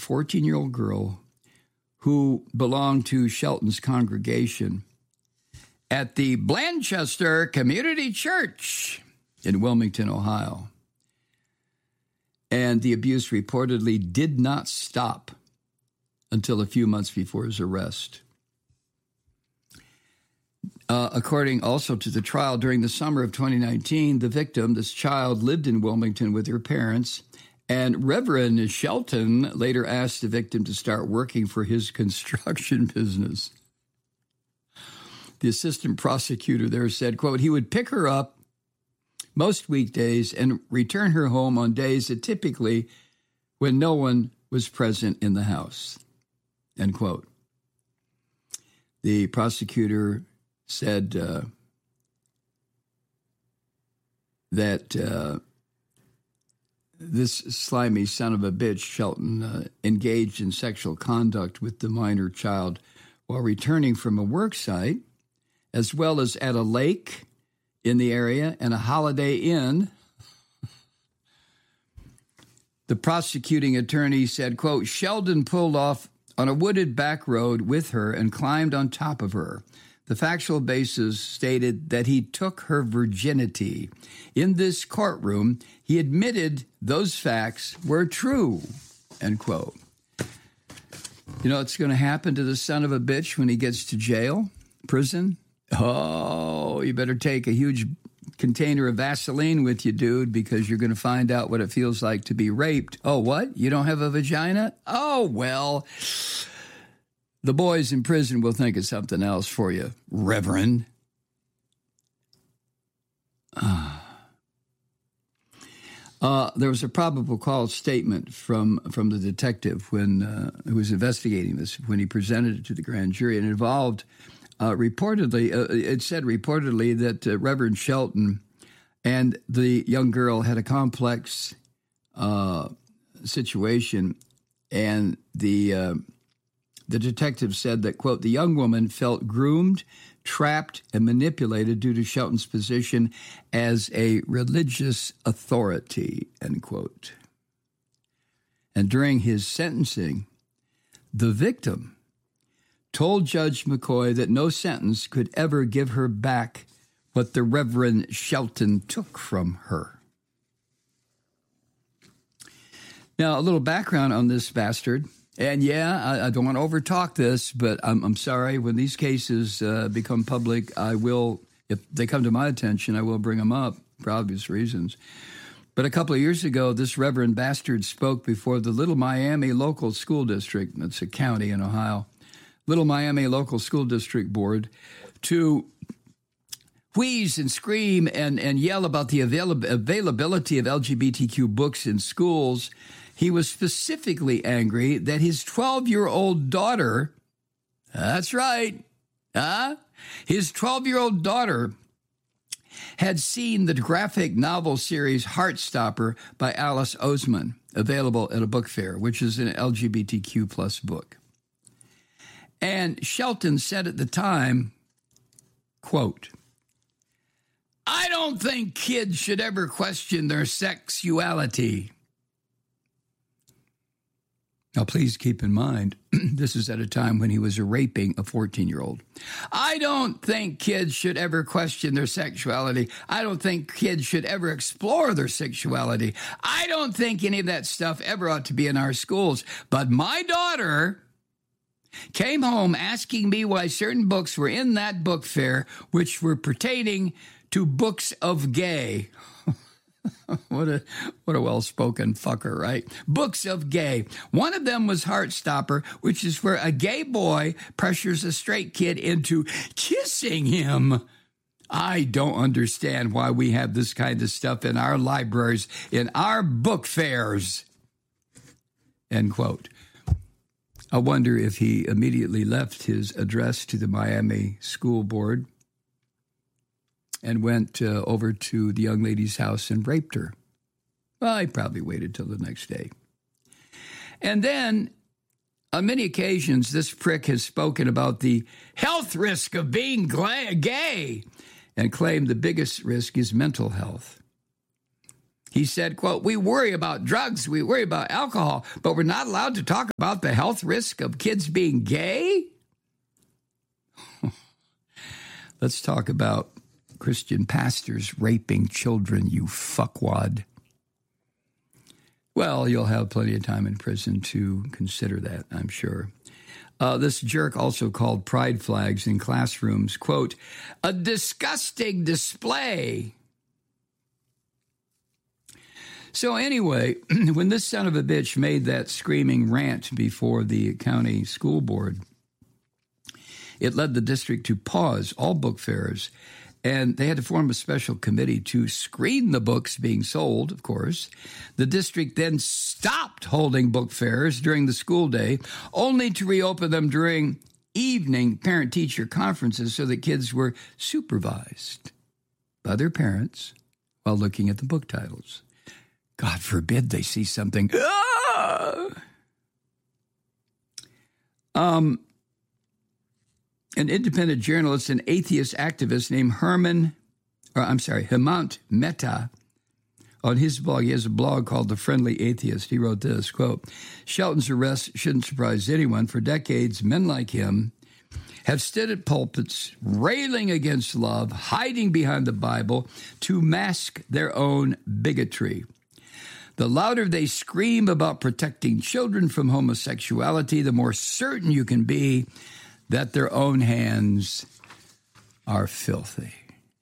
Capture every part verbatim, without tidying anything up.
fourteen-year-old girl who belonged to Shelton's congregation at the Blanchester Community Church in Wilmington, Ohio. And the abuse reportedly did not stop until a few months before his arrest. Uh, according also to the trial, during the summer of twenty nineteen, the victim, this child, lived in Wilmington with her parents, and Reverend Shelton later asked the victim to start working for his construction business. The assistant prosecutor there said, quote, he would pick her up most weekdays and return her home on days that typically when no one was present in the house, end quote. The prosecutor said uh, that uh, this slimy son of a bitch, Shelton, uh, engaged in sexual conduct with the minor child while returning from a work site, as well as at a lake in the area and a Holiday Inn. The prosecuting attorney said, quote, Sheldon pulled off on a wooded back road with her and climbed on top of her. The factual basis stated that he took her virginity. In this courtroom, he admitted those facts were true, end quote. You know what's going to happen to the son of a bitch when he gets to jail, prison? Oh, you better take a huge container of Vaseline with you, dude, because you're going to find out what it feels like to be raped. Oh, what? You don't have a vagina? Oh, well, the boys in prison will think of something else for you, Reverend. Uh, uh, there was a probable cause statement from, from the detective when uh, who was investigating this, when he presented it to the grand jury, and it involved Uh, reportedly, uh, it said reportedly that uh, Reverend Shelton and the young girl had a complex uh, situation, and the uh, the detective said that, quote, the young woman felt groomed, trapped, and manipulated due to Shelton's position as a religious authority, end quote. And during his sentencing, the victim told Judge McCoy that no sentence could ever give her back what the Reverend Shelton took from her. Now, a little background on this bastard. And yeah, I, I don't want to overtalk this, but I'm, I'm sorry. When these cases uh, become public, I will, if they come to my attention, I will bring them up for obvious reasons. But a couple of years ago, this Reverend bastard spoke before the Little Miami Local School District. That's a county in Ohio. Little Miami Local School District Board, to wheeze and scream and, and yell about the avail- availability of L G B T Q books in schools. He was specifically angry that his twelve-year-old daughter, that's right, huh? His twelve-year-old daughter had seen the graphic novel series Heartstopper by Alice Oseman, available at a book fair, which is an L G B T Q plus book. And Shelton said at the time, quote, I don't think kids should ever question their sexuality. Now, please keep in mind, this is at a time when he was raping a fourteen-year-old. I don't think kids should ever question their sexuality. I don't think kids should ever explore their sexuality. I don't think any of that stuff ever ought to be in our schools. But my daughter came home asking me why certain books were in that book fair, which were pertaining to books of gay. What a what a well-spoken fucker, right? Books of gay. One of them was Heartstopper, which is where a gay boy pressures a straight kid into kissing him. I don't understand why we have this kind of stuff in our libraries, in our book fairs. End quote. I wonder if he immediately left his address to the Miami School Board and went uh, over to the young lady's house and raped her. Well, he probably waited till the next day. And then, on many occasions, this prick has spoken about the health risk of being gay and claimed the biggest risk is mental health. He said, quote, "We worry about drugs, we worry about alcohol, but we're not allowed to talk about the health risk of kids being gay?" Let's talk about Christian pastors raping children, you fuckwad. Well, you'll have plenty of time in prison to consider that, I'm sure. Uh, this jerk also called pride flags in classrooms, quote, "a disgusting display." So anyway, when this son of a bitch made that screaming rant before the county school board, it led the district to pause all book fairs, and they had to form a special committee to screen the books being sold, of course. The district then stopped holding book fairs during the school day, only to reopen them during evening parent-teacher conferences so that kids were supervised by their parents while looking at the book titles. God forbid they see something. Ah! Um... An independent journalist and atheist activist named Herman, or I'm sorry, Hemant Mehta, on his blog, he has a blog called The Friendly Atheist. He wrote this, quote, "Shelton's arrest shouldn't surprise anyone. For decades, men like him have stood at pulpits railing against love, hiding behind the Bible to mask their own bigotry. The louder they scream about protecting children from homosexuality, the more certain you can be that their own hands are filthy."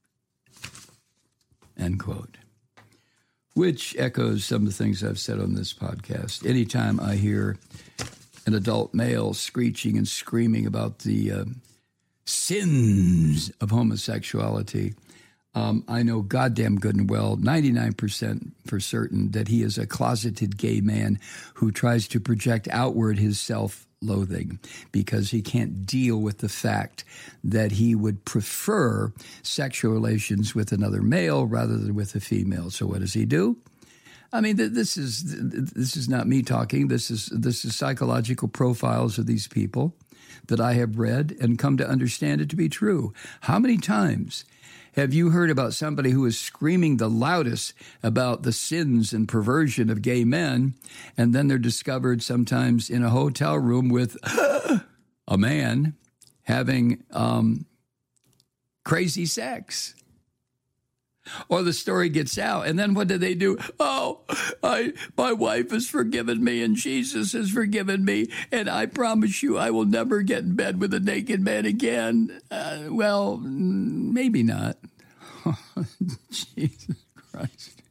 End quote. Which echoes some of the things I've said on this podcast. Anytime I hear an adult male screeching and screaming about the uh, sins of homosexuality, um, I know goddamn good and well, ninety-nine percent for certain, that he is a closeted gay man who tries to project outward his self-loathing because he can't deal with the fact that he would prefer sexual relations with another male rather than with a female. So what does he do? I mean, this is this is not me talking. This is this is psychological profiles of these people that I have read and come to understand it to be true. How many times have you heard about somebody who is screaming the loudest about the sins and perversion of gay men, and then they're discovered sometimes in a hotel room with a man having um, crazy sex? Or the story gets out, and then what do they do? Oh, I, my wife has forgiven me, and Jesus has forgiven me, and I promise you I will never get in bed with a naked man again. Uh, well, maybe not. Jesus Christ.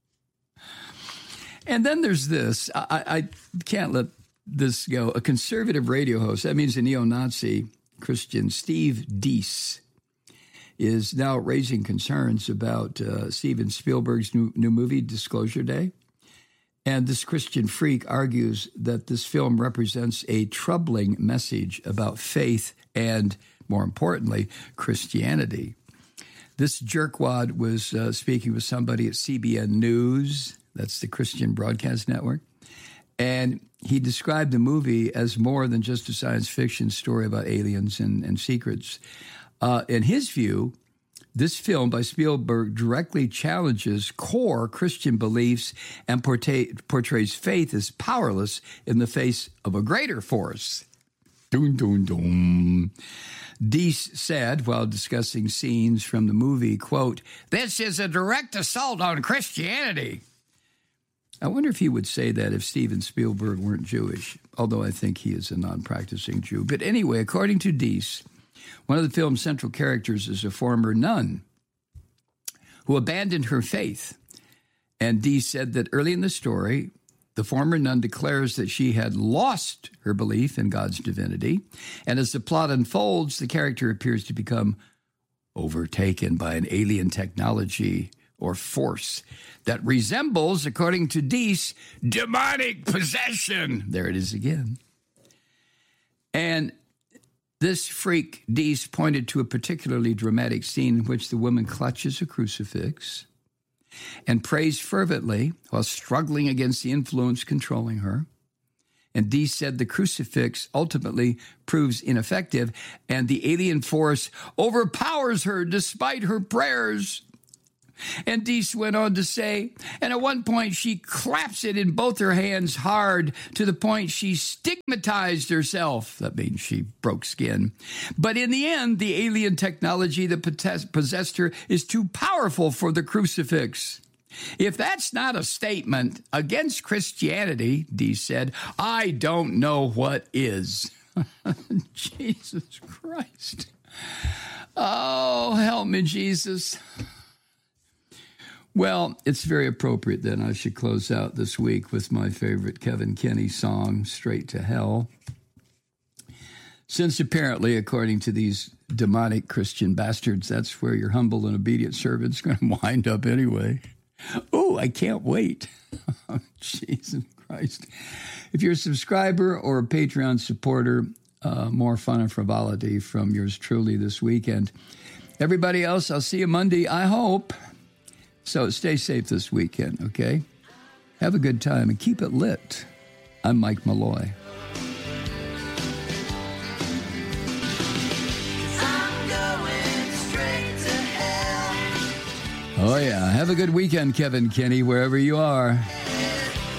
And then there's this. I, I can't let this go. A conservative radio host, that means a neo-Nazi Christian, Steve Deese, is now raising concerns about uh, Steven Spielberg's new, new movie, Disclosure Day. And this Christian freak argues that this film represents a troubling message about faith and, more importantly, Christianity. This jerkwad was uh, speaking with somebody at C B N News, that's the Christian Broadcast Network, and he described the movie as more than just a science fiction story about aliens and, and secrets. Uh, in his view, this film by Spielberg directly challenges core Christian beliefs and portray, portrays faith as powerless in the face of a greater force. Dun, dun, dun. Deese said, while discussing scenes from the movie, quote, "This is a direct assault on Christianity." I wonder if he would say that if Steven Spielberg weren't Jewish, although I think he is a non-practicing Jew. But anyway, according to Deese, one of the film's central characters is a former nun who abandoned her faith. And Deese said that early in the story, the former nun declares that she had lost her belief in God's divinity. And as the plot unfolds, the character appears to become overtaken by an alien technology or force that resembles, according to Deese, demonic possession. There it is again. And this freak, Deese, pointed to a particularly dramatic scene in which the woman clutches a crucifix and prays fervently while struggling against the influence controlling her. And Deese said the crucifix ultimately proves ineffective, and the alien force overpowers her despite her prayers. And Deese went on to say, and at one point she claps it in both her hands hard to the point she stigmatized herself. That means she broke skin. But in the end, the alien technology that possessed her is too powerful for the crucifix. If that's not a statement against Christianity, Deese said, I don't know what is. Jesus Christ. Oh, help me, Jesus. Well, it's very appropriate then. I should close out this week with my favorite Kevin Kenny song, Straight to Hell. Since apparently, according to these demonic Christian bastards, that's where your humble and obedient servant's going to wind up anyway. Oh, I can't wait. Oh, Jesus Christ. If you're a subscriber or a Patreon supporter, uh, more fun and frivolity from yours truly this weekend. Everybody else, I'll see you Monday, I hope. So stay safe this weekend, okay? Have a good time and keep it lit. I'm Mike Malloy. I'm going straight to hell. Oh, yeah. Have a good weekend, Kevin Kenny, wherever you are.